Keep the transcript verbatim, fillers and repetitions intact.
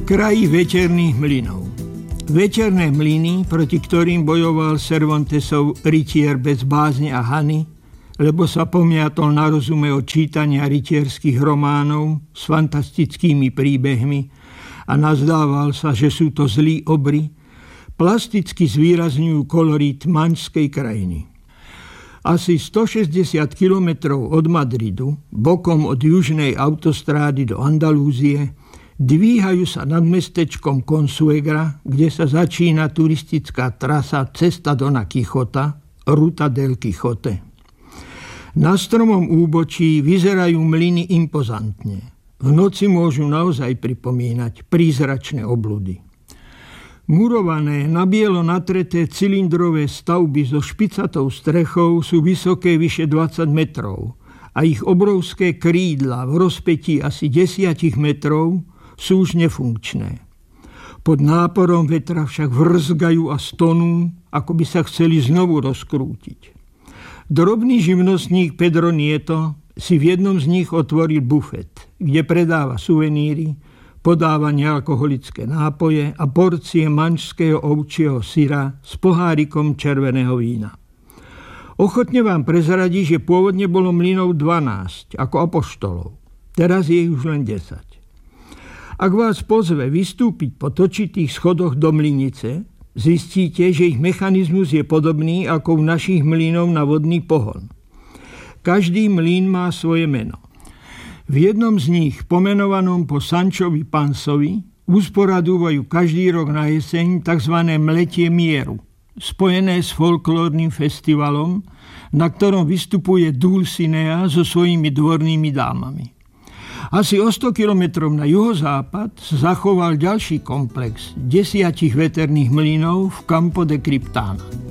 kraji veterných mlynov. Veterné mlyny, proti ktorým bojoval Cervantesov rytier bez bázne a hany, lebo sa pomiatol na rozume od čítania rytierských románov s fantastickými príbehmi a nazdával sa, že sú to zlí obry, plasticky zvýrazňujú kolorít manžskej krajiny. Asi stošesťdesiat kilometrov od Madridu, bokom od južnej autostrády do Andalúzie, dvíhajú sa nad mestečkom Consuegra, kde sa začína turistická trasa Cesta Dona Quixota, Ruta del Quijote. Na stromom úbočí vyzerajú mlyny impozantne. V noci môžu naozaj pripomínať prízračné obludy. Murované, na bielo natreté cylindrové stavby so špicatou strechou sú vysoké vyše dvadsať metrov a ich obrovské krídla v rozpätí asi desať metrov sú už nefunkčné. Pod náporom vetra však vrzgajú a stonú, ako by sa chceli znovu rozkrútiť. Drobný živnostník Pedro Nieto si v jednom z nich otvoril bufet, kde predáva suveníry, podáva nealkoholické nápoje a porcie manžského ovčieho syra s pohárikom červeného vína. Ochotne vám prezradí, že pôvodne bolo mlynov dvanásť, ako apoštolov. Teraz je ich už len desať. Ak vás pozve vystúpiť po točitých schodoch do mlynice, zistíte, že ich mechanizmus je podobný ako u našich mlynov na vodný pohon. Každý mlyn má svoje meno. V jednom z nich, pomenovanom po Sanchovi Pansovi, usporadúvajú každý rok na jeseň tzv. Mletie mieru, spojené s folklórnym festivalom, na ktorom vystupuje Dulcinea so svojimi dvornými dámami. Asi o sto kilometrov na juhozápad sa zachoval ďalší komplex desiatich veterných mlynov v Campo de Criptana.